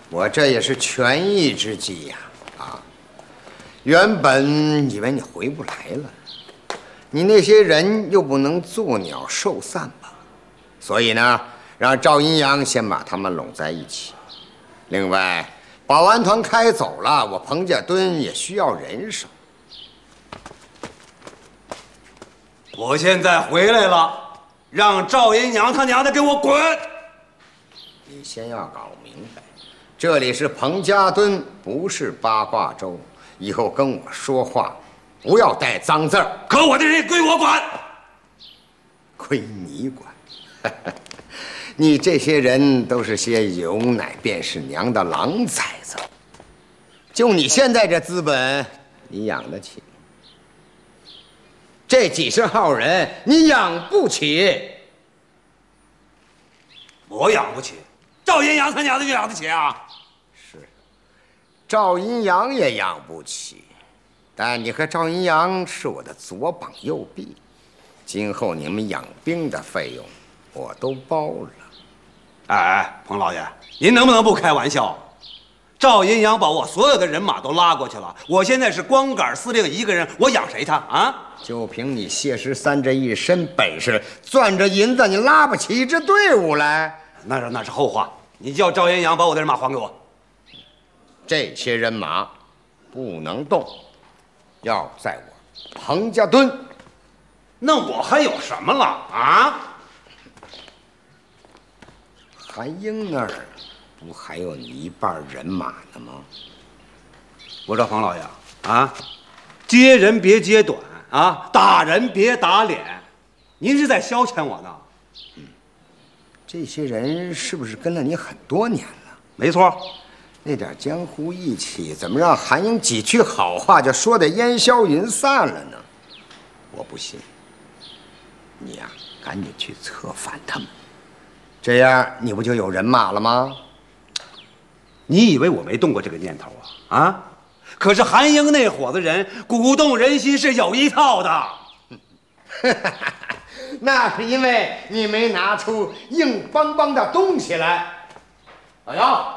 我这也是权宜之计呀！原本以为你回不来了，你那些人又不能作鸟兽散吧，所以呢，让赵阴阳先把他们拢在一起。另外，保安团开走了，我彭家墩也需要人手。 我现在回来了，让赵阴阳他娘的给我滚！ 你先要搞明白，这里是彭家墩，不是八卦洲。以后跟我说话，不要带脏字儿。 可我的人也归我管， 归你管。你这些人都是些有奶便是娘的狼崽子，就你现在这资本，你养得起？这几十号人，你养不起。 我养不起，赵阴阳他娘的就养得起啊！ 赵阴阳也养不起，但你和赵阴阳是我的左膀右臂，今后你们养兵的费用我都包了。 哎，彭老爷，您能不能不开玩笑？赵阴阳把我所有的人马都拉过去了，我现在是光杆司令一个人，我养谁他啊？ 就凭你谢十三这一身本事，攥着银子你拉不起一支队伍来。 那是后话，你叫赵阴阳把我的人马还给我。 这些人马不能动，要在我彭家墩。 那我还有什么了啊？ 韩英那儿不还有你一半人马呢吗？ 我说黄老爷啊，接人别接短啊，打人别打脸，您是在消遣我呢？ 这些人是不是跟了你很多年了？ 没错。 那点江湖义气，怎么让韩英几句好话就说得烟消云散了呢？我不信。你呀，赶紧去策反他们，这样你不就有人马了吗？ 你以为我没动过这个念头啊？啊！可是韩英那伙子人鼓动人心是有一套的。 那是因为你没拿出硬邦邦的东西来。老姚。